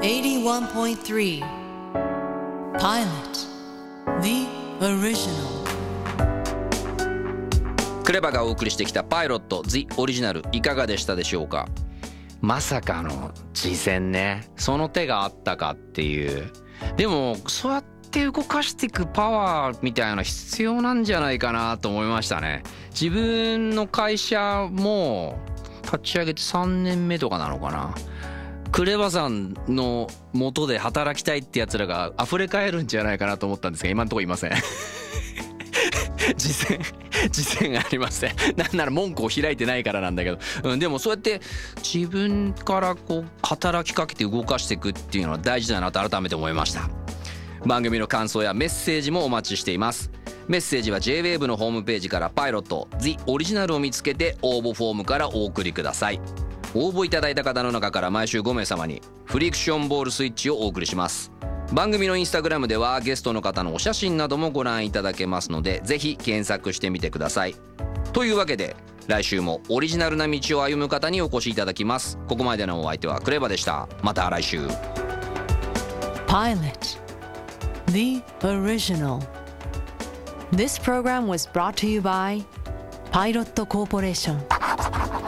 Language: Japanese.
81.3 Pilot The Original。 クレバがお送りしてきたパイロット The Original いかがでしたでしょうか。まさかの次戦ね、その手があったかっていう。でもそうやって動かしていくパワーみたいなの必要なんじゃないかなと思いましたね。自分の会社も立ち上げて3年目とかなのかな。クレバさんの元で働きたいってやつらが溢れ返るんじゃないかなと思ったんですが、今のところいません。実践ありません。なんなら門戸を開いてないからなんだけど、でもそうやって自分からこう働きかけて動かしていくっていうのは大事だなと改めて思いました。番組の感想やメッセージもお待ちしています。メッセージは JWAVE のホームページからパイロット The Original を見つけて応募フォームからお送りください。応募いただいた方の中から毎週5名様にフリクションボールスイッチをお送りします。番組のインスタグラムではゲストの方のお写真などもご覧いただけますので、ぜひ検索してみてください。というわけで来週もオリジナルな道を歩む方にお越しいただきます。ここまでのお相手はクレバでした。また来週。 Pilot The Original。 This program was brought to you by Pilot Corporation。